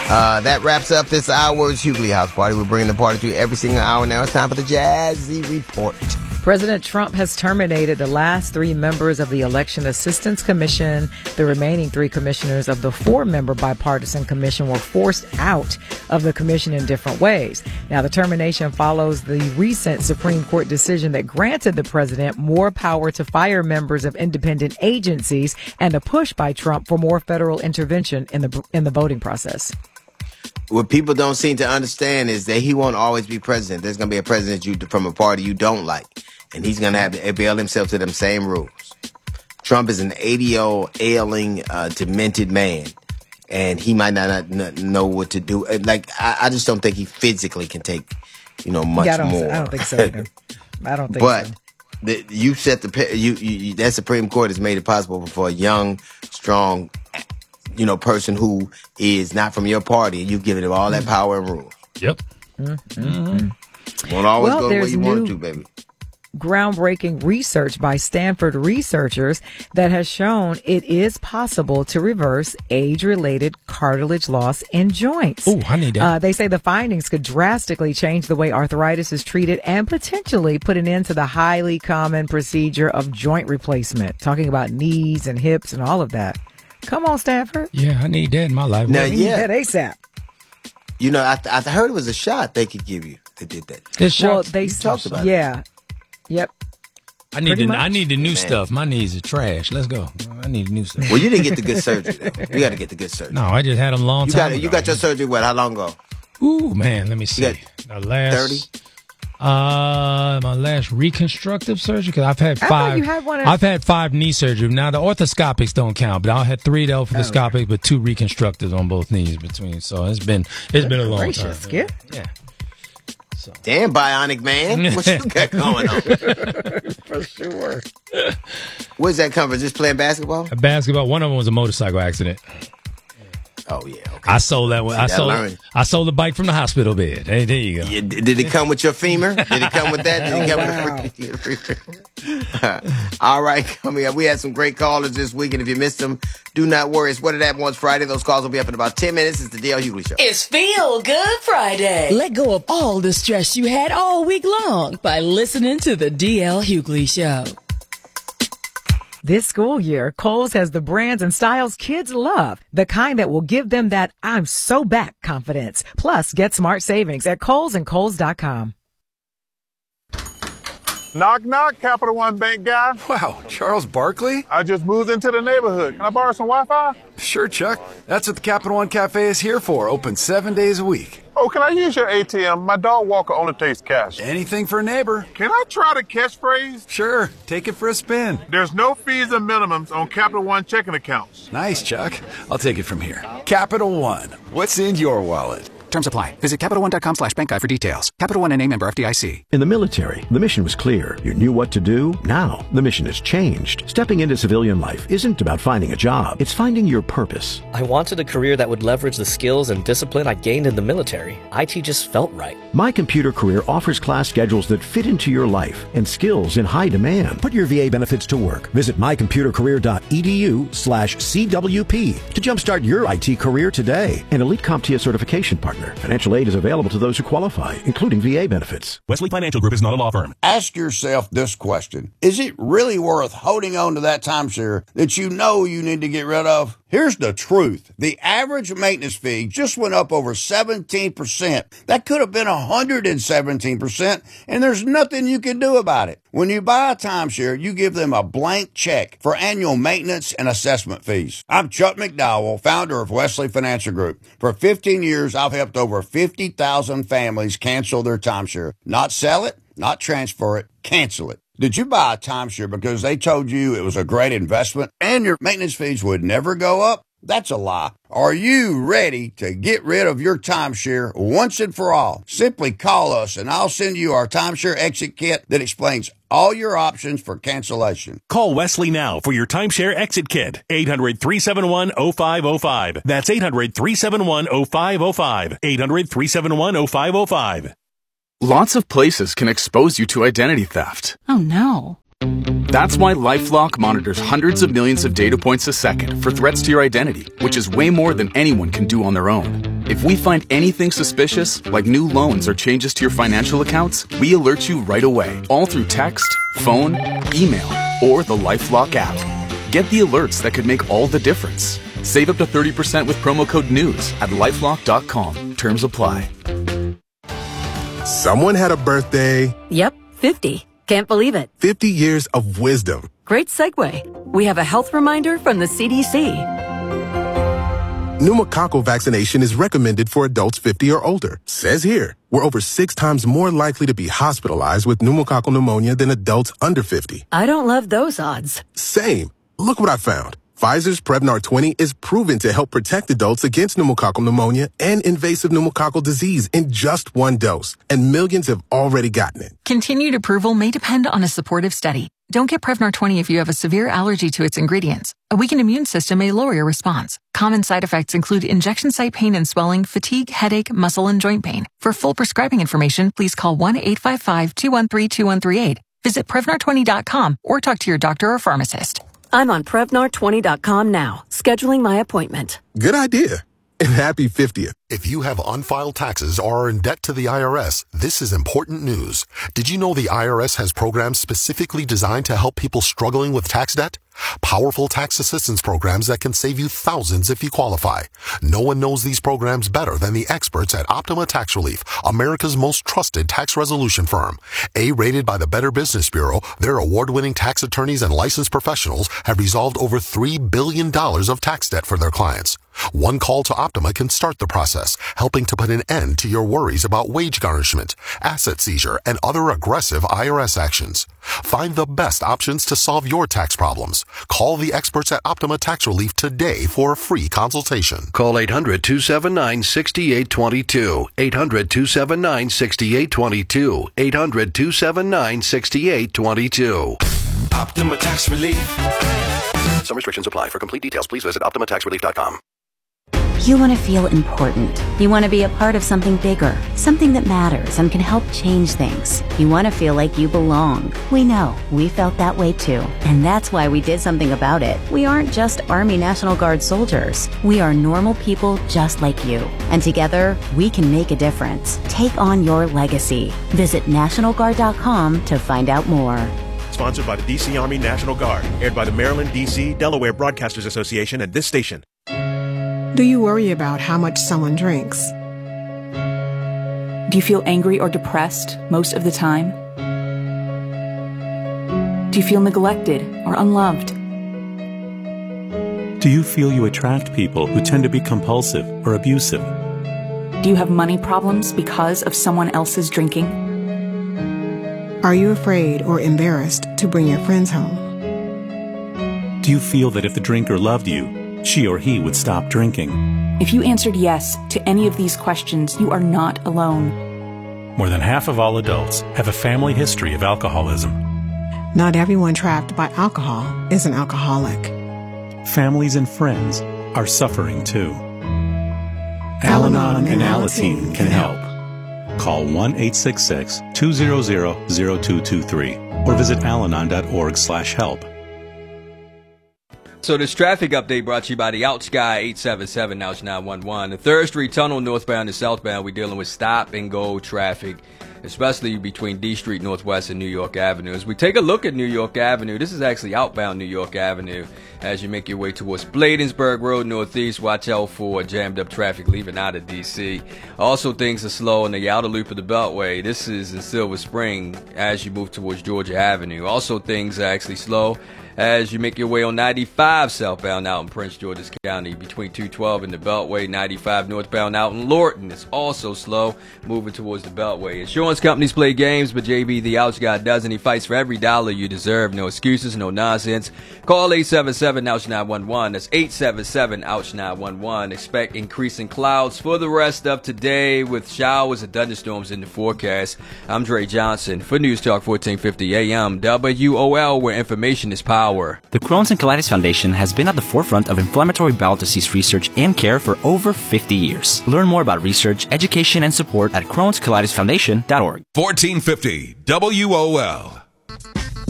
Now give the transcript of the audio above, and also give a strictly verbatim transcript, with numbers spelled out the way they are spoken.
Uh, that wraps up this hour's Hughley House Party. We're bringing the party to you every single hour. Now it's time for the Jazzy Report. President Trump has terminated the last three members of the Election Assistance Commission. The remaining three commissioners of the four-member bipartisan commission were forced out of the commission in different ways. Now, the termination follows the recent Supreme Court decision that granted the president more power to fire members of independent agencies and a push by Trump for more federal intervention in the in the voting process. What people don't seem to understand is that he won't always be president. There's going to be a president you from a party you don't like. And he's going to have to avail himself to them same rules. Trump is an eighty-year-old, ailing, uh, demented man. And he might not, not know what to do. Like, I, I just don't think he physically can take, you know, much yeah, I don't, more. I don't think so either. I don't think but so. But you set the, you, you, that Supreme Court has made it possible for a young, strong, you know, person who is not from your party, and you've given him all that power and rule. Yep. Mm-hmm. Won't always well, go the way you new- want it to, baby. groundbreaking research by Stanford researchers that has shown it is possible to reverse age-related cartilage loss in joints. Oh, I need that. Uh, they say the findings could drastically change the way arthritis is treated and potentially put an end to the highly common procedure of joint replacement, talking about knees and hips and all of that. Come on, Stanford. Yeah, I need that in my life. Now, We need yeah. that ASAP. You know, I, I heard it was a shot they could give you. They did that. This Well, shot, they You talked about it. yeah. Yep. I need pretty the, I much. need the new Man. stuff. My knees are trash. Let's go. I need the new stuff. Well, you didn't get the good surgery, though. You got to get the good surgery. No, I just had them long You time got ago. you got your surgery, what, how long ago? Ooh, man, let me see. got The last thirty? Uh, my last reconstructive surgery, because I've had I thought five. you had one at- I've had five knee surgery. Now the orthoscopics don't count, but I had three Oh, the orthoscopics, but two reconstructives on both knees between. So it's been it's been a long Gracious, time. Skip. Yeah. Damn, Bionic Man. What you got going on? For sure. Where's that come from? Just playing basketball? A basketball. One of them was a motorcycle accident. Oh, yeah. Okay. I sold that one. I See, I sold. learned. I sold the bike from the hospital bed. Hey, there you go. Yeah, d- did it come with your femur? Did it come with that? Did it come with All right, coming up. We had some great callers this week, and if you missed them, do not worry. It's What It Happened Once Friday. Those calls will be up in about ten minutes. It's the D L Hughley Show. It's Feel Good Friday. Let go of all the stress you had all week long by listening to the D L Hughley Show. This school year, Kohl's has the brands and styles kids love, the kind that will give them that I'm so back confidence. Plus, get smart savings at Kohl's and Kohl's dot com. Knock, knock, Capital One Bank guy. Wow, Charles Barkley? I just moved into the neighborhood. Can I borrow some Wi-Fi? Sure, Chuck. That's what the Capital One Cafe is here for, open seven days a week. Oh, can I use your A T M? My dog walker only takes cash. Anything for a neighbor. Can I try the catchphrase? Sure, take it for a spin. There's no fees and minimums on Capital One checking accounts. Nice, Chuck. I'll take it from here. Capital One, what's in your wallet? Terms apply. Visit Capital One dot com slash bank guide for details. Capital One N A member F D I C. In the military, the mission was clear. You knew what to do. Now, the mission has changed. Stepping into civilian life isn't about finding a job. It's finding your purpose. I wanted a career that would leverage the skills and discipline I gained in the military. I T just felt right. My Computer Career offers class schedules that fit into your life and skills in high demand. Put your V A benefits to work. Visit my computer career dot e d u slash C W P to jumpstart your I T career today. An Elite CompTIA certification partner. Financial aid is available to those who qualify, including V A benefits. Wesley Financial Group is not a law firm. Ask yourself this question. Is it really worth holding on to that timeshare that you know you need to get rid of? Here's the truth. The average maintenance fee just went up over seventeen percent. That could have been one hundred seventeen percent, and there's nothing you can do about it. When you buy a timeshare, you give them a blank check for annual maintenance and assessment fees. I'm Chuck McDowell, founder of Wesley Financial Group. For fifteen years, I've helped over fifty thousand families cancel their timeshare. Not sell it, not transfer it, cancel it. Did you buy a timeshare because they told you it was a great investment and your maintenance fees would never go up? That's a lie. Are you ready to get rid of your timeshare once and for all? Simply call us and I'll send you our timeshare exit kit that explains all your options for cancellation. Call Wesley now for your timeshare exit kit. eight hundred, three seven one, oh five oh five. That's eight hundred, three seven one, oh five oh five. eight hundred, three seven one, oh five oh five. Lots of places can expose you to identity theft. Oh no. That's why LifeLock monitors hundreds of millions of data points a second for threats to your identity, which is way more than anyone can do on their own. If we find anything suspicious, like new loans or changes to your financial accounts, we alert you right away, all through text, phone, email, or the LifeLock app. Get the alerts that could make all the difference. Save up to thirty percent with promo code NEWS at lifelock dot com. Terms apply. Someone had a birthday. Yep, fifty. Can't believe it. fifty years of wisdom. Great segue. We have a health reminder from the C D C. Pneumococcal vaccination is recommended for adults fifty or older. Says here, we're over six times more likely to be hospitalized with pneumococcal pneumonia than adults under fifty. I don't love those odds. Same. Look what I found. Pfizer's Prevnar twenty is proven to help protect adults against pneumococcal pneumonia and invasive pneumococcal disease in just one dose, and millions have already gotten it. Continued approval may depend on a supportive study. Don't get Prevnar twenty if you have a severe allergy to its ingredients. A weakened immune system may lower your response. Common side effects include injection site pain and swelling, fatigue, headache, muscle, and joint pain. For full prescribing information, please call one eight five five, two one three, two one three eight. Visit Prevnar twenty dot com or talk to your doctor or pharmacist. I'm on Prevnar twenty dot com now, scheduling my appointment. Good idea. And happy fiftieth. If you have unfiled taxes or are in debt to the I R S, this is important news. Did you know the I R S has programs specifically designed to help people struggling with tax debt? Powerful tax assistance programs that can save you thousands if you qualify. No one knows these programs better than the experts at Optima Tax Relief, America's most trusted tax resolution firm. A-rated by the Better Business Bureau, their award-winning tax attorneys and licensed professionals have resolved over three billion dollars of tax debt for their clients. One call to Optima can start the process, helping to put an end to your worries about wage garnishment, asset seizure, and other aggressive I R S actions. Find the best options to solve your tax problems. Call the experts at Optima Tax Relief today for a free consultation. Call eight hundred, two seven nine, six eight two two. eight hundred, two seven nine, six eight two two. eight hundred, two seven nine, six eight two two. Optima Tax Relief. Some restrictions apply. For complete details, please visit optima tax relief dot com. You want to feel important. You want to be a part of something bigger, something that matters and can help change things. You want to feel like you belong. We know. We felt that way too. And that's why we did something about it. We aren't just Army National Guard soldiers. We are normal people just like you. And together, we can make a difference. Take on your legacy. Visit national guard dot com to find out more. Sponsored by the D C Army National Guard. Aired by the Maryland, D C, Delaware Broadcasters Association and this station. Do you worry about how much someone drinks? Do you feel angry or depressed most of the time? Do you feel neglected or unloved? Do you feel you attract people who tend to be compulsive or abusive? Do you have money problems because of someone else's drinking? Are you afraid or embarrassed to bring your friends home? Do you feel that if the drinker loved you, she or he would stop drinking? If you answered yes to any of these questions, you are not alone. More than half of all adults have a family history of alcoholism. Not everyone trapped by alcohol is an alcoholic. Families and friends are suffering too. Al-Anon and Alateen can help. Call one eight six six, two zero zero, zero two two three or visit alanon dot org slash help. So this traffic update brought to you by the OutSky eight seven seven, now it's nine one one. The third Street Tunnel, northbound and southbound, we're dealing with stop-and-go traffic, especially between D Street Northwest and New York Avenue. As we take a look at New York Avenue, this is actually outbound New York Avenue. As you make your way towards Bladensburg Road Northeast, watch out for jammed up traffic leaving out of D C. Also, things are slow in the outer loop of the Beltway. This is in Silver Spring as you move towards Georgia Avenue. Also, things are actually slow as you make your way on ninety-five southbound out in Prince George's County between two twelve and the Beltway. ninety-five northbound out in Lorton. It's also slow moving towards the Beltway. Insurance companies play games, but J B the Ouch Guy doesn't. He fights for every dollar you deserve. No excuses, no nonsense. Call eight seven seven, ouch nine one one. That's eight seven seven, ouch nine one one. Expect increasing clouds for the rest of today with showers and thunderstorms in the forecast. I'm Dre Johnson for News Talk fourteen fifty A M W O L, where information is power. The Crohn's and Colitis Foundation has been at the forefront of inflammatory bowel disease research and care for over fifty years. Learn more about research, education, and support at crohns colitis foundation dot org. fourteen fifty W O L.